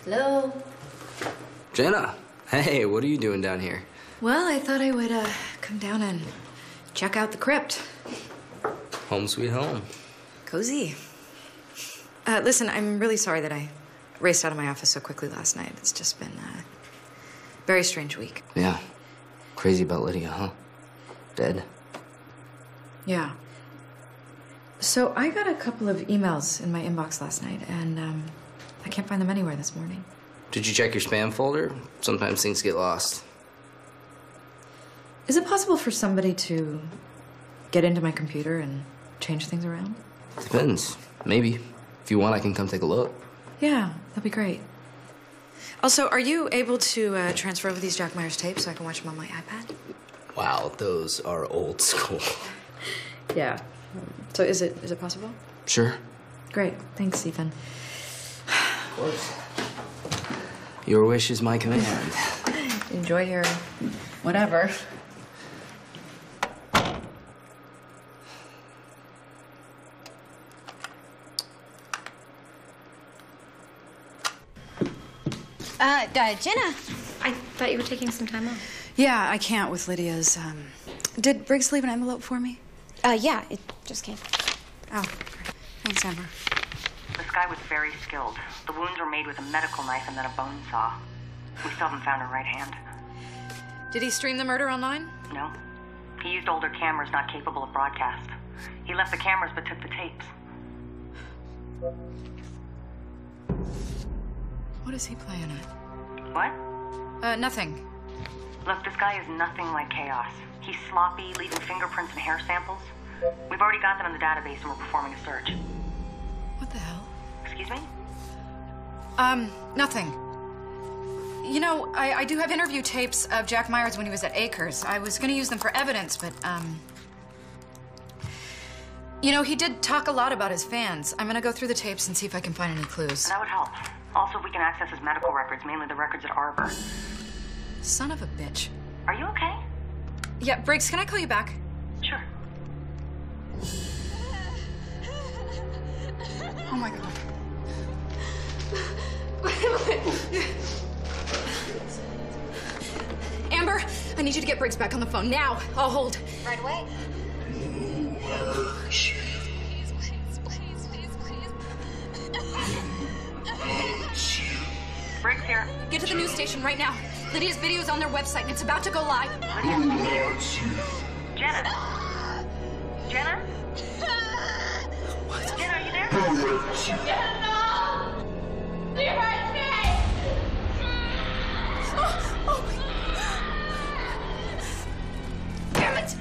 Hello? Jenna, hey, what are you doing down here? Well, I thought I would come down and check out the crypt. Home sweet home. Cozy. Listen, I'm really sorry that I raced out of my office so quickly last night. It's just been a very strange week. Yeah. Crazy about Lydia, huh? Dead? Yeah. So I got a couple of emails in my inbox last night, and I can't find them anywhere this morning. Did you check your spam folder? Sometimes things get lost. Is it possible for somebody to get into my computer and change things around? Depends. Maybe. If you want, I can come take a look. Yeah, that'd be great. Also, are you able to transfer over these Jack Myers tapes so I can watch them on my iPad? Wow, those are old school. Yeah. So is it possible? Sure. Great. Thanks, Ethan. Of course. Your wish is my command. Enjoy your whatever. Jenna, I thought you were taking some time off. Yeah, I can't with Lydia's. Did Briggs leave an envelope for me? Yeah, it just came. Oh, thanks, Amber. This guy was very skilled. The wounds were made with a medical knife and then a bone saw. We still haven't found her right hand. Did he stream the murder online? No. He used older cameras not capable of broadcast. He left the cameras but took the tapes. What is he playing at? What? Nothing. Look, this guy is nothing like Chaos. He's sloppy, leaving fingerprints and hair samples. We've already got them in the database and we're performing a search. What the hell? Excuse me? Nothing. You know, I do have interview tapes of Jack Myers when he was at Acres. I was gonna use them for evidence, but, you know, he did talk a lot about his fans. I'm gonna go through the tapes and see if I can find any clues. That would help. Also, if we can access his medical records, mainly the records at Arbor. Son of a bitch. Are you okay? Yeah, Briggs, can I call you back? Sure. Oh, my God. Amber, I need you to get Briggs back on the phone now. I'll hold. Right away. Briggs here. Get to the news station right now. Lydia's video's on their website and it's about to go live. Jenna? Jenna? What? Jenna, are you there? Jenna! You hurt me! Oh my... Damn it!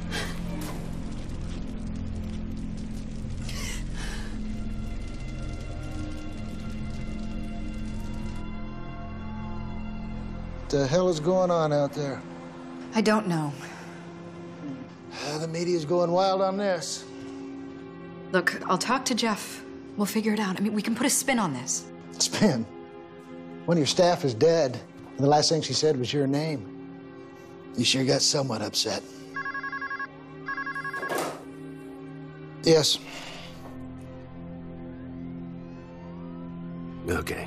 What the hell is going on out there? I don't know. The media's going wild on this. Look, I'll talk to Jeff. We'll figure it out. I mean, we can put a spin on this. Spin. One of your staff is dead, and the last thing she said was your name. You sure got somewhat upset. Yes. Okay.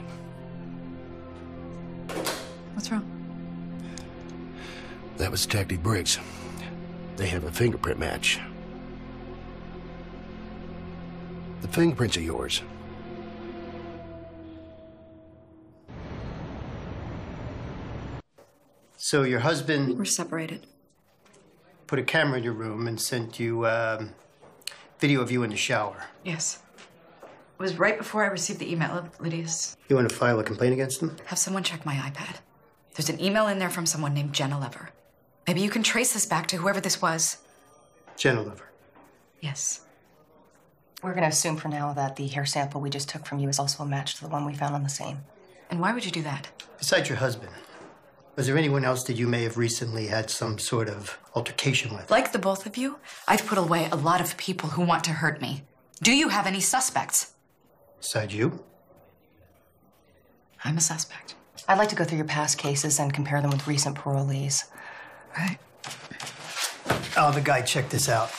What's wrong? That was Detective Briggs. They have a fingerprint match. The fingerprints are yours. So your husband We're separated. put a camera in your room and sent you video of you in the shower. Yes. It was right before I received the email of Lydia's. You want to file a complaint against him? Have someone check my iPad. There's an email in there from someone named Jenna Lever. Maybe you can trace this back to whoever this was. Jenna Lever. Yes. We're going to assume for now that the hair sample we just took from you is also a match to the one we found on the scene. And why would you do that? Besides your husband, was there anyone else that you may have recently had some sort of altercation with? Like the both of you, I've put away a lot of people who want to hurt me. Do you have any suspects? Besides you? I'm a suspect. I'd like to go through your past cases and compare them with recent parolees. Right. Oh, the guy, check this out.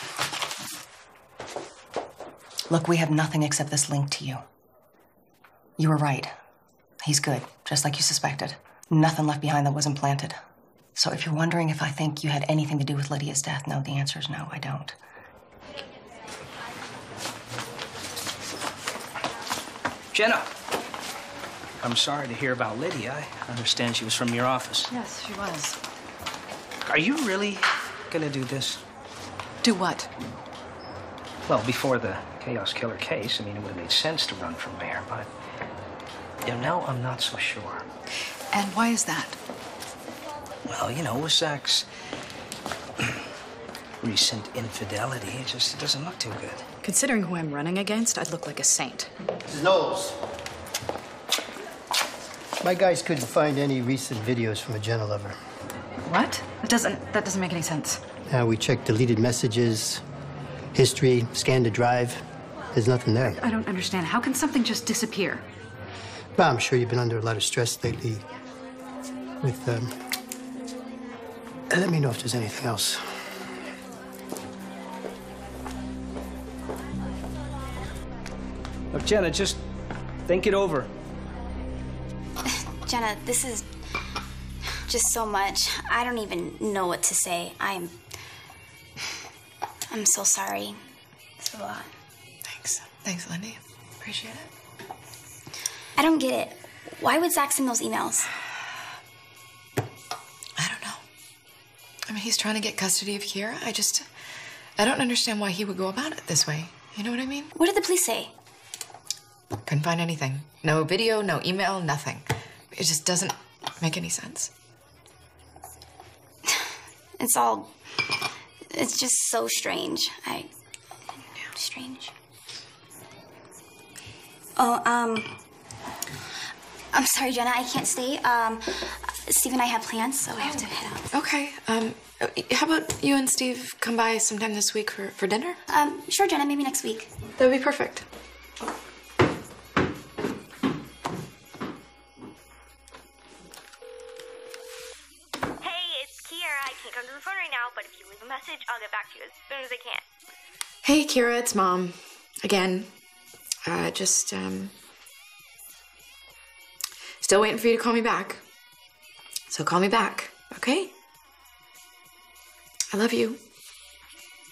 Look, we have nothing except this link to you. You were right. He's good, just like you suspected. Nothing left behind that wasn't planted. So if you're wondering if I think you had anything to do with Lydia's death, no, the answer is no, I don't. Jenna, I'm sorry to hear about Lydia. I understand she was from your office. Yes, she was. Are you really gonna do this? Do what? Well, before the Chaos Killer case, I mean, it would have made sense to run for mayor, but now I'm not so sure. And why is that? Well, you know, with Zach's recent infidelity, it doesn't look too good. Considering who I'm running against, I'd look like a saint. Mrs. Knowles. My guys couldn't find any recent videos from a Jenna lover. What? That doesn't make any sense. We checked deleted messages, history, scanned the drive. There's nothing there. I don't understand. How can something just disappear? Well, I'm sure you've been under a lot of stress lately with, let me know if there's anything else. Look, Jenna, just think it over. Jenna, this is just so much. I don't even know what to say. I'm so sorry. It's a lot. Thanks. Thanks, Lindy. Appreciate it. I don't get it. Why would Zach send those emails? I don't know. I mean, he's trying to get custody of Kira. I don't understand why he would go about it this way. You know what I mean? What did the police say? Couldn't find anything. No video, no email, nothing. It just doesn't make any sense. It's just so strange. Strange. Oh, I'm sorry, Jenna, I can't stay. Steve and I have plans, so I have to head out. Okay, how about you and Steve come by sometime this week for dinner? Sure, Jenna, maybe next week. That would be perfect. Come to the phone right now, but if you leave a message, I'll get back to you as soon as I can. Hey, Kira, it's Mom. Again. Still waiting for you to call me back. So call me back, okay? I love you.